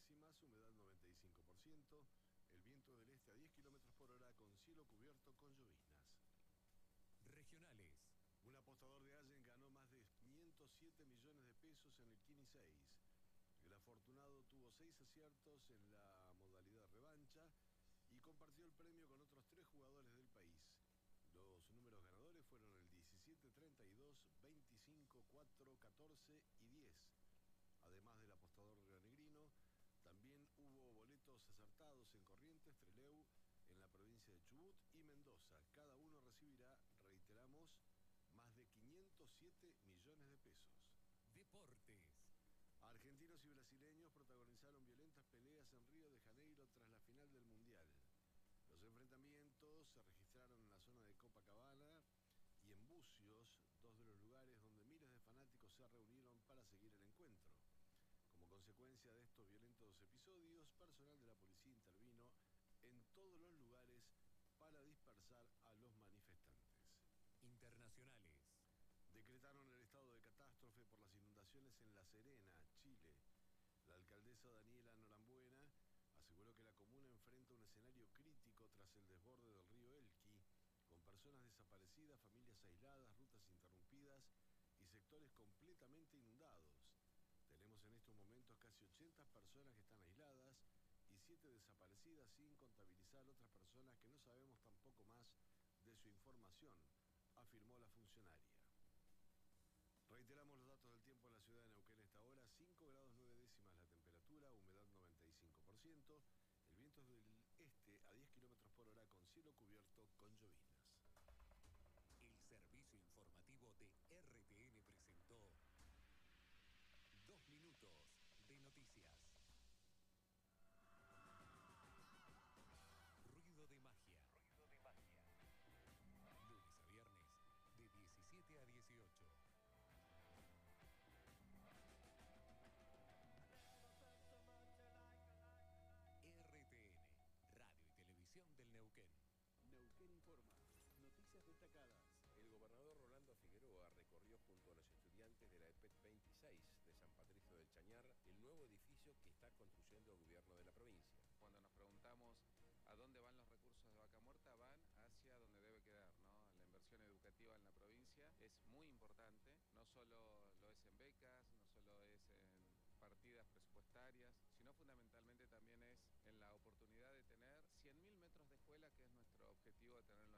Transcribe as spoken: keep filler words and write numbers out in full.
décimas, humedad noventa y cinco por ciento, el viento del este a diez kilómetros por hora con cielo cubierto con lloviznas. Regionales. Un apostador de Allen ganó más de quinientos siete millones de pesos en el Kini seis. El afortunado tuvo seis aciertos en la modalidad revancha y compartió el premio con otros tres jugadores del país. Los números ganadores fueron el diecisiete, treinta y dos, veinticinco, cuatro, catorce y diez. Además del apostador rionegrino, también hubo boletos acertados en Corrientes, Trelew, en la provincia de Chubut y Mendoza. Cada uno recibirá, reiteramos, más de quinientos siete millones de pesos. Deportes. Argentinos y brasileños protagonizaron violentas peleas en Río de Janeiro tras la final del Mundial. Los enfrentamientos se registraron en la zona de Copacabana y en Bucios, dos de los lugares donde miles de fanáticos se reunieron para seguir el encuentro. Como consecuencia de estos violentos episodios, personal de la policía intervino en todos los lugares para dispersar a los manifestantes. Internacionales. Decretaron el estado de catástrofe por las inundaciones en La Serena, Chile. La alcaldesa Daniela Norambuena aseguró que la comuna enfrenta un escenario crítico tras el desborde del río Elqui, con personas desaparecidas, familias aisladas, rutas interrumpidas y sectores completamente inundados. Tenemos en estos momentos casi ochenta personas que están aisladas y siete desaparecidas, sin contabilizar otras personas que no sabemos tampoco más de su información, afirmó la funcionaria. Reiteramos los datos del tiempo en la ciudad de Neuquén a esta hora: cinco grados nueve décimas la temperatura, humedad noventa y cinco por ciento, el viento es del este a diez kilómetros por hora con cielo cubierto con lloviznas. El servicio informativo de R T N presentó Dos Minutos de Noticias. Ruido de magia. Ruido de magia. Lunes a viernes de diecisiete a dieciocho. R T N, Radio y Televisión del Neuquén. Neuquén Informa. Noticias destacadas. El gobernador Rolando Figueroa recorrió junto a los estudiantes de la E P E T veintiséis de San Patricio del Chañar el nuevo edificio que está construyendo el gobierno de la provincia. Cuando nos preguntamos a dónde van los recursos de Vaca Muerta, van hacia donde debe quedar, ¿no? La inversión educativa en la provincia es muy importante, no solo lo es en becas, no solo es en partidas presupuestarias, sino fundamentalmente también es en la oportunidad de tener cien mil metros de escuela, que es nuestro objetivo de tener en los